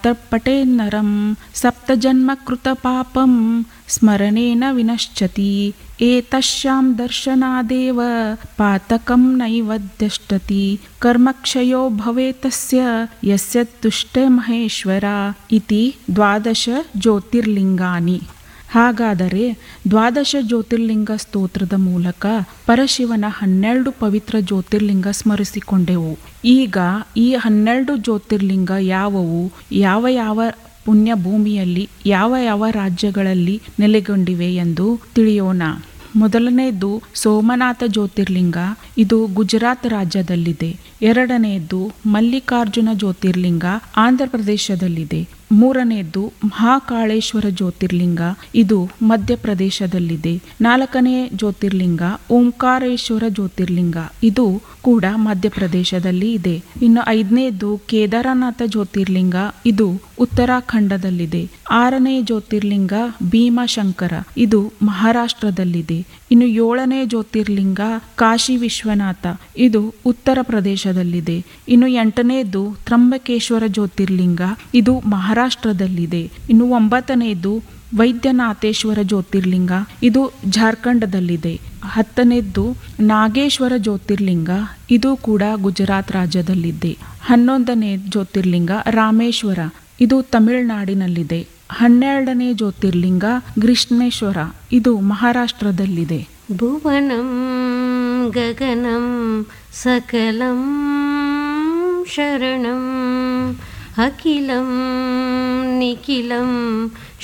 ಪಟೇನ್ನರಂ ಸಪ್ತಜನ್ಮಕೃತಪಾಪಂ ಸ್ಮರಣೇನ ವಿನಶ್ಯತಿ ಏತಸ್ಯಾಂ ದರ್ಶನಾದೇವ ಪಾತಕಂ ನೈವದ್ಯಷ್ಟತಿ ಕರ್ಮಕ್ಷಯೋ ಭವೇತಸ್ಯ ಯಸ್ಯ ತುಷ್ಟೇ ಮಹೇಶ್ವರ ಇತಿ ದ್ವಾದಶ ಜ್ಯೋತಿರ್ಲಿಂಗಾನಿ. ಹಾಗಾದರೆ ದ್ವಾದಶ ಜ್ಯೋತಿರ್ಲಿಂಗ ಸ್ತೋತ್ರದ ಮೂಲಕ ಪರಶಿವನ 12 ಪವಿತ್ರ ಜ್ಯೋತಿರ್ಲಿಂಗ ಸ್ಮರಿಸಿಕೊಂಡೆವು. ಈಗ ಈ 12 ಜ್ಯೋತಿರ್ಲಿಂಗ ಯಾವುವು, ಯಾವ ಯಾವ ಪುಣ್ಯ ಭೂಮಿಯಲ್ಲಿ ಯಾವ ಯಾವ ರಾಜ್ಯಗಳಲ್ಲಿ ನೆಲೆಗೊಂಡಿವೆ ಎಂದು ತಿಳಿಯೋಣ. ಮೊದಲನೆಯದು ಸೋಮನಾಥ ಜ್ಯೋತಿರ್ಲಿಂಗ, ಇದು ಗುಜರಾತ್ ರಾಜ್ಯದಲ್ಲಿದೆ. ಎರಡನೆಯದು ಮಲ್ಲಿಕಾರ್ಜುನ ಜ್ಯೋತಿರ್ಲಿಂಗ, ಆಂಧ್ರ ಪ್ರದೇಶದಲ್ಲಿದೆ. ಮೂರನೆಯದು ಮಹಾಕಾಳೇಶ್ವರ ಜ್ಯೋತಿರ್ಲಿಂಗ, ಇದು ಮಧ್ಯಪ್ರದೇಶದಲ್ಲಿದೆ. ನಾಲ್ಕನೇ ಜ್ಯೋತಿರ್ಲಿಂಗ ಓಂಕಾರೇಶ್ವರ ಜ್ಯೋತಿರ್ಲಿಂಗ, ಇದು ಕೂಡ ಮಧ್ಯಪ್ರದೇಶದಲ್ಲಿ ಇದೆ. ಇನ್ನು ಐದನೇದು ಕೇದಾರನಾಥ ಜ್ಯೋತಿರ್ಲಿಂಗ, ಇದು ಉತ್ತರಾಖಂಡದಲ್ಲಿದೆ. ಆರನೇ ಜ್ಯೋತಿರ್ಲಿಂಗ ಭೀಮಾಶಂಕರ, ಇದು ಮಹಾರಾಷ್ಟ್ರದಲ್ಲಿದೆ. ಇನ್ನು ಏಳನೇ ಜ್ಯೋತಿರ್ಲಿಂಗ ಕಾಶಿ ವಿಶ್ವನಾಥ, ಇದು ಉತ್ತರ ಪ್ರದೇಶದಲ್ಲಿದೆ. ಇನ್ನು ಎಂಟನೇದು ತ್ರಂಬಕೇಶ್ವರ ಜ್ಯೋತಿರ್ಲಿಂಗ, ಇದು ಮಹಾರಾಷ್ಟ್ರದಲ್ಲಿದೆ. ಇನ್ನು ಒಂಬತ್ತನೇದು ವೈದ್ಯನಾಥೇಶ್ವರ ಜ್ಯೋತಿರ್ಲಿಂಗ, ಇದು ಜಾರ್ಖಂಡದಲ್ಲಿದೆ. ಹತ್ತನೇದ್ದು ನಾಗೇಶ್ವರ ಜ್ಯೋತಿರ್ಲಿಂಗ, ಇದು ಕೂಡ ಗುಜರಾತ್ ರಾಜ್ಯದಲ್ಲಿದೆ. 11ನೇ ಜ್ಯೋತಿರ್ಲಿಂಗ ರಾಮೇಶ್ವರ, ಇದು ತಮಿಳುನಾಡಿನಲ್ಲಿದೆ. 12ನೇ ಜ್ಯೋತಿರ್ಲಿಂಗ ಕೃಷ್ಣೇಶ್ವರ, ಇದು ಮಹಾರಾಷ್ಟ್ರದಲ್ಲಿದೆ. ಭುವನಂ ಗಗನಂ ಸಕಲಂ ಶರಣಂ ಅಖಿಲಂ ನಿಖಿಲಂ